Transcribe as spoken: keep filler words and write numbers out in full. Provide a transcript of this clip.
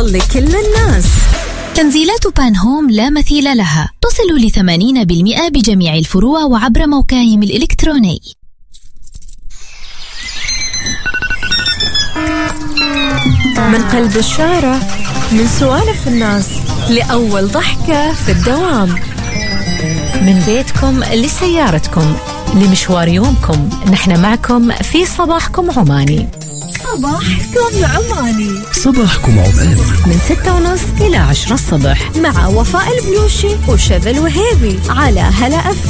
توصل لكل الناس. تنزيلات بان هوم لا مثيل لها، تصل لثمانين بالمئة بجميع الفروع وعبر موقعهم الإلكتروني. من قلب الشارع، من سوالف الناس لأول ضحكة في الدوام، من بيتكم لسيارتكم لمشوار يومكم، نحن معكم في صباحكم عماني. صباحكم عماني صباحكم عماني من ستة ونص إلى عشرة الصبح مع وفاء البلوشي وشذى الوهيبي على هلا أف